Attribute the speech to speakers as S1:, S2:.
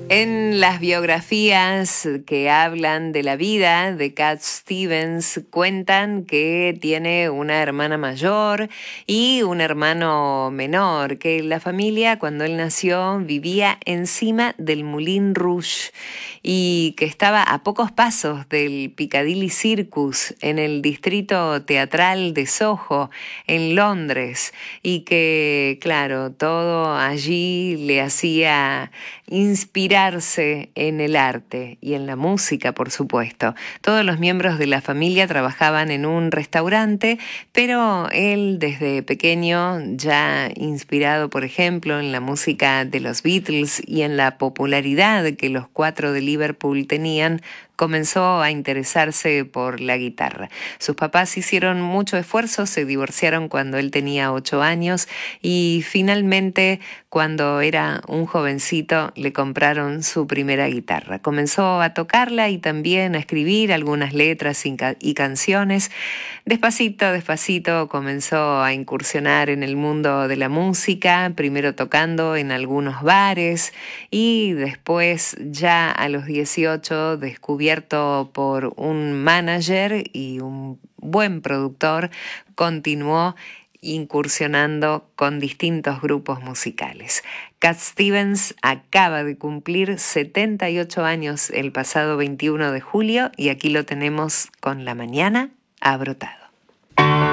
S1: En las biografías que hablan de la vida de Cat Stevens cuentan que tiene una hermana mayor y un hermano menor, que la familia cuando él nació vivía encima del Moulin Rouge y que estaba a pocos pasos del Piccadilly Circus en el distrito teatral de Soho, en Londres, y que, claro, todo allí le hacía inspirarse en el arte y en la música, por supuesto. Todos los miembros de la familia trabajaban en un restaurante, pero él desde pequeño, ya inspirado, por ejemplo, en la música de los Beatles y en la popularidad que los Cuatro de Liverpool tenían, comenzó a interesarse por la guitarra. Sus papás hicieron mucho esfuerzo, se divorciaron cuando él tenía 8 años y finalmente, cuando era un jovencito, le compraron su primera guitarra. Comenzó a tocarla y también a escribir algunas letras y canciones. Despacito, despacito comenzó a incursionar en el mundo de la música, primero tocando en algunos bares y después, ya a los 18, descubierto por un manager y un buen productor, continuó incursionando con distintos grupos musicales. Cat Stevens acaba de cumplir 78 años el pasado 21 de julio y aquí lo tenemos con La Mañana ha brotado.